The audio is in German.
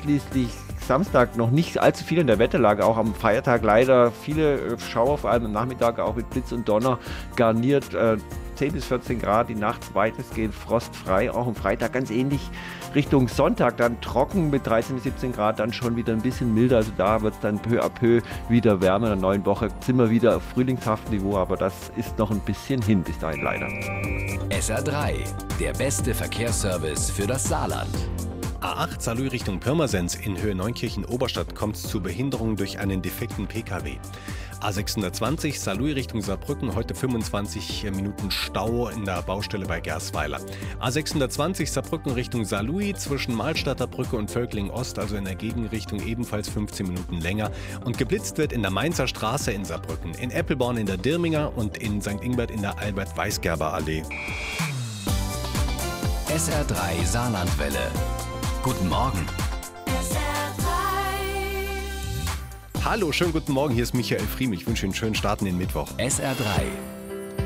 einschließlich Samstag noch nicht allzu viel in der Wetterlage. Auch am Feiertag leider viele Schauer, vor allem am Nachmittag auch mit Blitz und Donner garniert. 10 bis 14 Grad, die Nacht weitestgehend frostfrei. Auch am Freitag ganz ähnlich Richtung Sonntag dann trocken mit 13 bis 17 Grad, dann schon wieder ein bisschen milder. Also da wird es dann peu à peu wieder wärmer. In der neuen Woche sind wir wieder auf frühlingshaftem Niveau, aber das ist noch ein bisschen hin bis dahin leider. SR3, der beste Verkehrsservice für das Saarland. A8 Saarlouis Richtung Pirmasens in Höhe Neunkirchen-Oberstadt kommt es zu Behinderungen durch einen defekten Pkw. A620 Saarlouis Richtung Saarbrücken, heute 25 Minuten Stau in der Baustelle bei Gersweiler. A620 Saarbrücken Richtung Saarlouis zwischen Mahlstadter Brücke und Völkling Ost, also in der Gegenrichtung ebenfalls 15 Minuten länger. Und geblitzt wird in der Mainzer Straße in Saarbrücken, in Eppelborn in der Dirminger und in St. Ingbert in der Albert-Weisgerber-Allee. SR3 Saarlandwelle. Guten Morgen. Hallo, schönen guten Morgen, hier ist Michael Friem. Ich wünsche Ihnen einen schönen Start in den Mittwoch. SR3